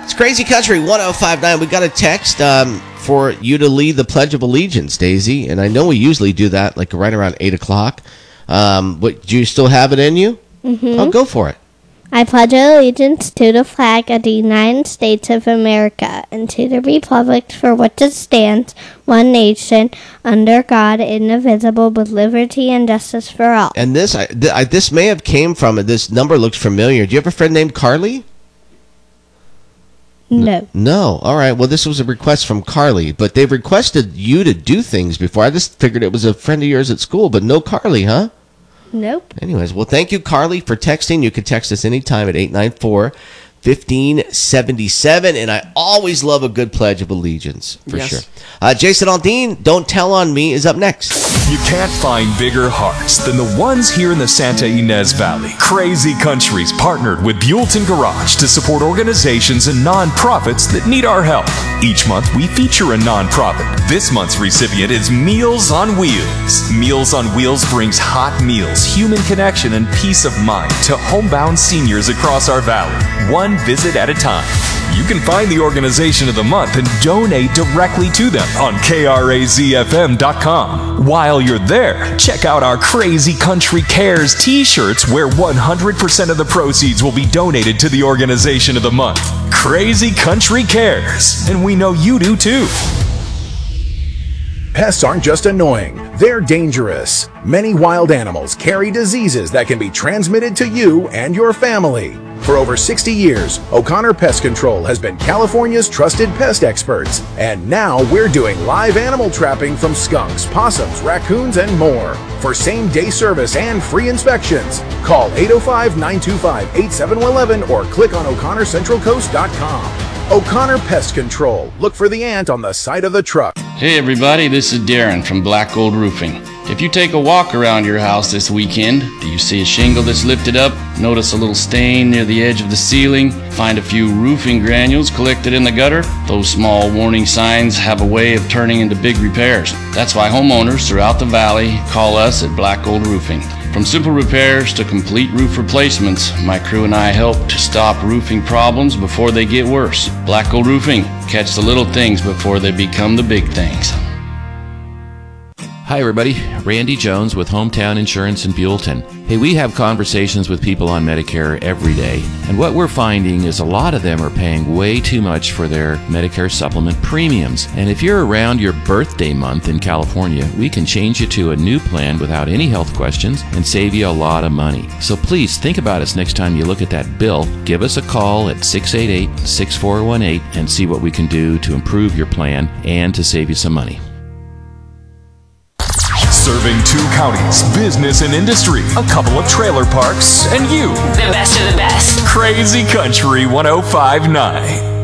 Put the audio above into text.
It's Crazy Country 1059. We got a text for you to lead the Pledge of Allegiance, Daisy. And I know we usually do that like right around 8 o'clock. But do you still have it in you? Mm-hmm. Oh, go for it. I pledge allegiance to the flag of the United States of America and to the republic for which it stands, one nation, under God, indivisible, with liberty and justice for all. And this may have came from, this number looks familiar. Do you have a friend named Carly? No. No. All right. Well, this was a request from Carly, but they've requested you to do things before. I just figured it was a friend of yours at school, but no Carly, huh? Nope. Anyways, well, thank you, Carly, for texting. You can text us anytime at 894-1577, and I always love a good Pledge of Allegiance, for sure. Jason Aldean, Don't Tell on Me, is up next. You can't find bigger hearts than the ones here in the Santa Ynez Valley. Crazy Country's partnered with Buellton Garage to support organizations and nonprofits that need our help. Each month, we feature a nonprofit. This month's recipient is Meals on Wheels. Meals on Wheels brings hot meals, human connection, and peace of mind to homebound seniors across our valley, one visit at a time. You can find the organization of the month and donate directly to them on KRAZFM.com. While you're there, check out our Crazy Country Cares t-shirts where 100% of the proceeds will be donated to the organization of the month. Crazy Country Cares, and we know you do too. Pests aren't just annoying, they're dangerous. Many wild animals carry diseases that can be transmitted to you and your family. For over 60 years, O'Connor Pest Control has been California's trusted pest experts. And now we're doing live animal trapping from skunks, possums, raccoons, and more. For same-day service and free inspections, call 805-925-8711 or click on o'connorcentralcoast.com. O'Connor Pest Control. Look for the ant on the side of the truck. Hey everybody, this is Darren from Black Gold Roofing. If you take a walk around your house this weekend, do you see a shingle that's lifted up? Notice a little stain near the edge of the ceiling? Find a few roofing granules collected in the gutter? Those small warning signs have a way of turning into big repairs. That's why homeowners throughout the valley call us at Black Gold Roofing. From simple repairs to complete roof replacements, my crew and I help to stop roofing problems before they get worse. Black Gold Roofing, catch the little things before they become the big things. Hi everybody, Randy Jones with Hometown Insurance in Buellton. Hey, we have conversations with people on Medicare every day, and what we're finding is a lot of them are paying way too much for their Medicare supplement premiums. And if you're around your birthday month in California, we can change you to a new plan without any health questions and save you a lot of money. So please think about us next time you look at that bill. Give us a call at 688-6418 and see what we can do to improve your plan and to save you some money. Serving 2 counties, business and industry, a couple of trailer parks, and you. The best of the best. Crazy Country 1059.